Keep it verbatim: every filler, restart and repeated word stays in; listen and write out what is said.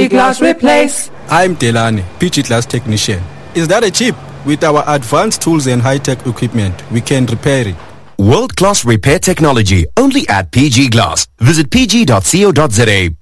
Glass Replace. I'm Delane, P G Glass technician. Is that a chip? With our advanced tools and high-tech equipment, we can repair it. World-class repair technology only at P G Glass. Visit p g dot co dot za.